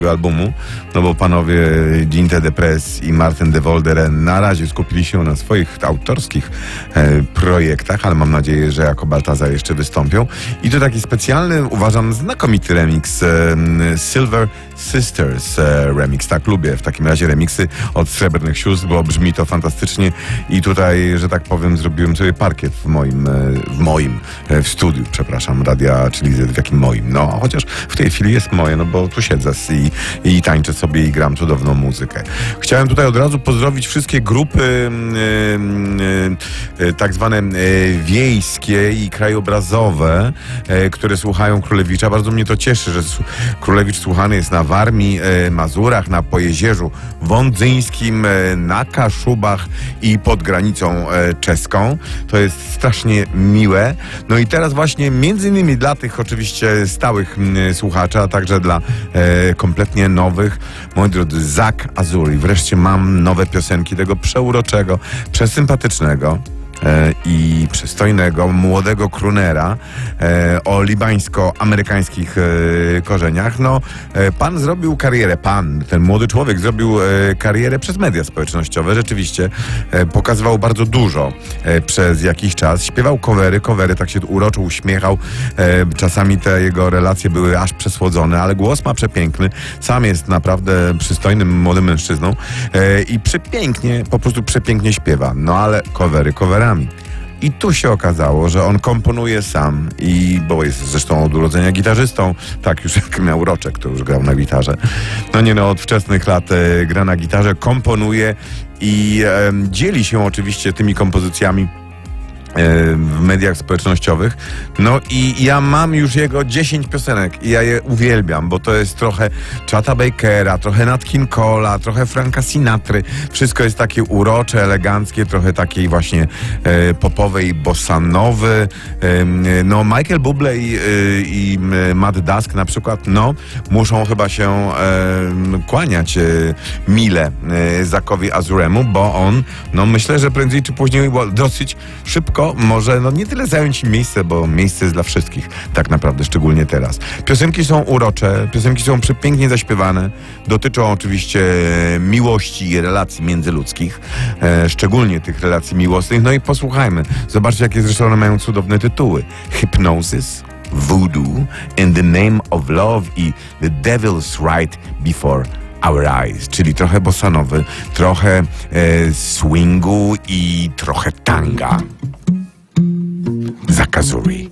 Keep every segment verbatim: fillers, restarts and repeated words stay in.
albumu, no bo panowie Dinte de Press i Martin de Volderen na razie skupili się na swoich autorskich e, projektach, ale mam nadzieję, że jako Baltazar jeszcze wystąpią. I to taki specjalny, uważam, znakomity remix e, Silver Sisters e, remix, tak lubię w takim razie remiksy od Srebrnych Sióstr, bo brzmi to fantastycznie i tutaj, że tak powiem, zrobiłem sobie parkiet w moim, e, w moim, e, w studiu, przepraszam, radia, czyli w jakim moim, no, chociaż w tej chwili jest moje, no bo tu siedzę i i tańczę sobie i gram cudowną muzykę. Chciałem tutaj od razu pozdrowić wszystkie grupy e, e, tak zwane e, wiejskie i krajobrazowe, e, które słuchają Królewicza. Bardzo mnie to cieszy, że Królewicz słuchany jest na Warmii, e, Mazurach, na Pojezierzu Wądzyńskim, e, na Kaszubach i pod granicą e, czeską. To jest strasznie miłe. No i teraz właśnie między innymi dla tych oczywiście stałych m, słuchaczy, a także dla e, kompletnie nowych, moi drodzy, Zak Azuri. Wreszcie mam nowe piosenki tego przeuroczego, przesympatycznego e, i przystojnego, młodego croonera e, o libańsko-amerykańskich e, korzeniach. No, e, pan zrobił karierę, pan, ten młody człowiek zrobił e, karierę przez media społecznościowe. Rzeczywiście e, pokazywał bardzo dużo e, przez jakiś czas. Śpiewał covery, covery, tak się uroczo uśmiechał. E, czasami te jego relacje były aż przesłodzone, ale głos ma przepiękny. Sam jest naprawdę przystojnym, młodym mężczyzną e, i przepięknie, po prostu przepięknie śpiewa. No ale covery, coverami. I tu się okazało, że on komponuje sam, i bo jest zresztą od urodzenia gitarzystą, tak już jak miał Roczek, to już grał na gitarze. No nie no, od wczesnych lat e, gra na gitarze, komponuje i e, dzieli się oczywiście tymi kompozycjami w mediach społecznościowych. No i ja mam już jego dziesięć piosenek i ja je uwielbiam, bo to jest trochę Chata Bakera, trochę Nat King Cole'a, trochę Franka Sinatry. Wszystko jest takie urocze, eleganckie, trochę takiej właśnie e, popowej bossanowy. E, no Michael Bublé i, e, i Matt Dusk na przykład, no muszą chyba się e, kłaniać e, mile e, Zakowi Azuremu, bo on, no myślę, że prędzej czy później dosyć szybko może no nie tyle zająć im miejsce, bo miejsce jest dla wszystkich, tak naprawdę, szczególnie teraz. Piosenki są urocze, piosenki są przepięknie zaśpiewane, dotyczą oczywiście miłości i relacji międzyludzkich, e, szczególnie tych relacji miłosnych. No i posłuchajmy, zobaczcie, jakie zresztą one mają cudowne tytuły. Hypnosis, Voodoo, In the Name of Love i The Devil's Right Before Our Eyes, czyli trochę bossanowy, trochę e, swingu i trochę tanga. Zak Azuri.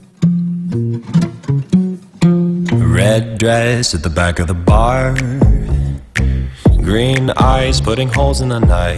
Red dress at the back of the bar, green eyes putting holes in the night.